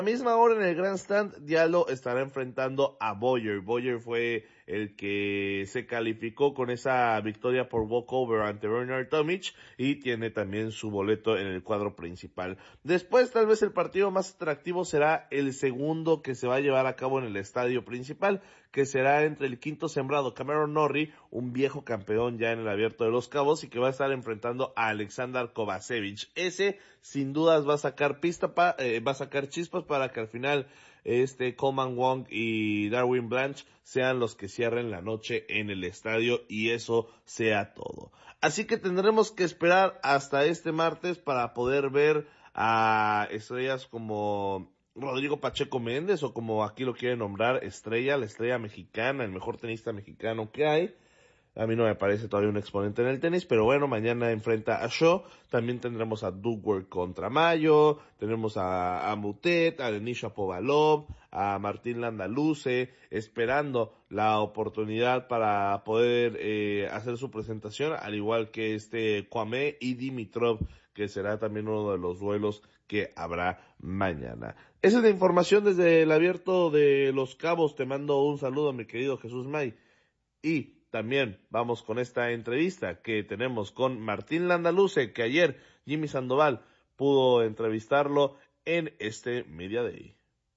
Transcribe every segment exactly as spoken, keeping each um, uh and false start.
la misma hora en el Grandstand, Diallo estará enfrentando a Boyer. Boyer fue el que se calificó con esa victoria por walkover ante Bernard Tomic y tiene también su boleto en el cuadro principal. Después, tal vez el partido más atractivo será el segundo que se va a llevar a cabo en el estadio principal, que será entre el quinto sembrado Cameron Norrie, un viejo campeón ya en el Abierto de los Cabos, y que va a estar enfrentando a Alexander Kovacevic. Ese, sin dudas, va a sacar pista, pa, eh, va a sacar chispas para que al final este Coleman Wong y Darwin Blanche sean los que cierren la noche en el estadio y eso sea todo. Así que tendremos que esperar hasta este martes para poder ver a estrellas como Rodrigo Pacheco Méndez, o como aquí lo quieren nombrar, Estrella, la estrella mexicana, el mejor tenista mexicano que hay. A mí no me parece todavía un exponente en el tenis, pero bueno, mañana enfrenta a Shaw. También tendremos a Duckworth contra Mayo, tenemos a, a Mutet, a Denis Shapovalov, a Martín Landaluce, esperando la oportunidad para poder eh, hacer su presentación, al igual que este Kwame y Dimitrov, que será también uno de los duelos que habrá mañana. Esa es la información desde el Abierto de los Cabos. Te mando un saludo, mi querido Jesús May. Y también vamos con esta entrevista que tenemos con Martín Landaluce, que ayer Jimmy Sandoval pudo entrevistarlo en este Media Day.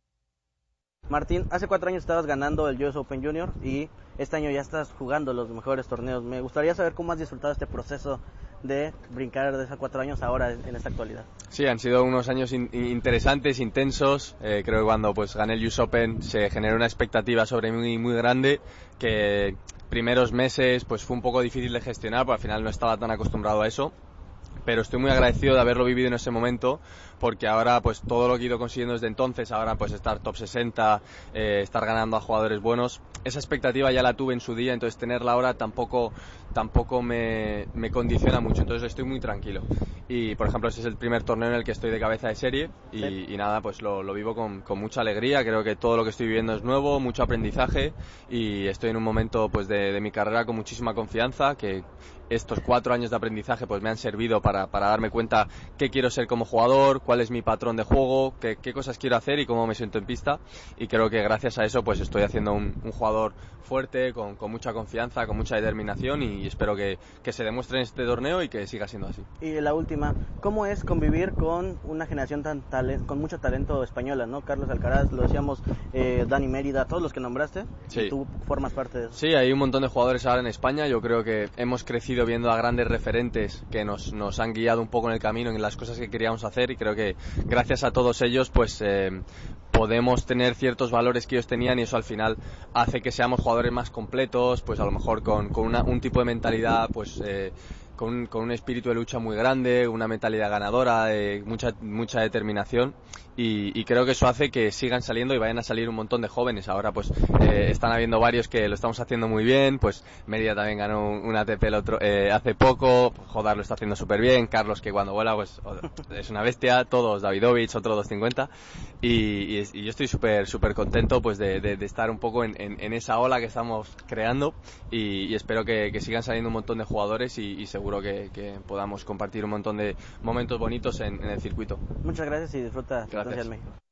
Martín, hace cuatro años estabas ganando el U S Open Junior y este año ya estás jugando los mejores torneos. Me gustaría saber cómo has disfrutado este proceso de brincar de esos cuatro años ahora en esta actualidad. Sí, han sido unos años in- interesantes, intensos. Eh, creo que cuando pues gané el U S Open se generó una expectativa sobre mí muy grande, que primeros meses pues fue un poco difícil de gestionar, porque al final no estaba tan acostumbrado a eso. Pero estoy muy agradecido de haberlo vivido en ese momento, porque ahora pues todo lo que he ido consiguiendo desde entonces, ahora pues estar top sesenta, eh, estar ganando a jugadores buenos, esa expectativa ya la tuve en su día, entonces tenerla ahora tampoco tampoco me, me condiciona mucho, entonces estoy muy tranquilo. Y por ejemplo ese es el primer torneo en el que estoy de cabeza de serie y, sí. y nada, pues lo, lo vivo con, con mucha alegría. Creo que todo lo que estoy viviendo es nuevo, mucho aprendizaje y estoy en un momento pues de, de mi carrera con muchísima confianza, que estos cuatro años de aprendizaje pues me han servido para, para darme cuenta qué quiero ser como jugador, cuál es mi patrón de juego, qué, qué cosas quiero hacer y cómo me siento en pista, y creo que gracias a eso pues estoy haciendo un, un jugador fuerte, con, con mucha confianza, con mucha determinación, y espero que, que se demuestre en este torneo y que siga siendo así. Y la última, ¿cómo es convivir con una generación tan talen- con mucho talento española, ¿no? Carlos Alcaraz, lo decíamos, eh, Dani Mérida, todos los que nombraste, sí. Y tú formas parte de eso. Sí, hay un montón de jugadores ahora en España. Yo creo que hemos crecido viendo a grandes referentes que nos, nos han guiado un poco en el camino, en las cosas que queríamos hacer, y creo que gracias a todos ellos pues eh, podemos tener ciertos valores que ellos tenían, y eso al final hace que seamos jugadores más completos, pues a lo mejor con, con una, un tipo de mentalidad pues eh, con, con un espíritu de lucha muy grande, una mentalidad ganadora, eh, mucha, mucha determinación, y, y creo que eso hace que sigan saliendo y vayan a salir un montón de jóvenes. Ahora pues eh, están habiendo varios que lo estamos haciendo muy bien, pues Mérida también ganó un A T P el otro, eh, hace poco, Jodar lo está haciendo súper bien, Carlos que cuando vuela pues es una bestia, todos, Davidovich, otro doscientos cincuenta, y, y, y yo estoy súper súper contento pues de, de, de estar un poco en, en, en esa ola que estamos creando, y, y espero que, que sigan saliendo un montón de jugadores, y, y seguro que, que podamos compartir un montón de momentos bonitos en, en el circuito. Muchas gracias y disfruta. Gracias. En México.